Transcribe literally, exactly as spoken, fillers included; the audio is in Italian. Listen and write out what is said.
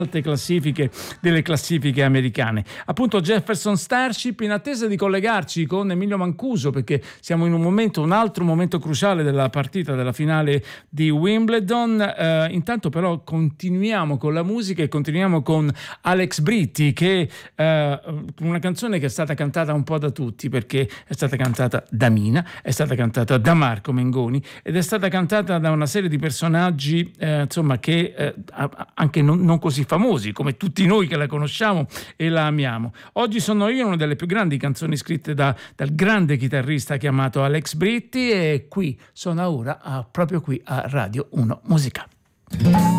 alte classifiche delle classifiche americane. Appunto Jefferson Starship, in attesa di collegarci con Emilio Mancuso, perché siamo in un momento, un altro momento cruciale della partita della finale di Wimbledon. Eh, intanto però continuiamo con la musica e continuiamo con Alex Britti, che eh, una canzone che è stata cantata un po' da tutti, perché è stata cantata da Mina, è stata cantata da Marco Mengoni ed è stata cantata da una serie di personaggi eh, insomma che eh, anche non, non così famosi come tutti noi che la conosciamo e la amiamo. Oggi sono io una delle più grandi canzoni scritte da, dal grande chitarrista chiamato Alex Britti, e qui sono ora a, proprio qui a Radio uno Musica.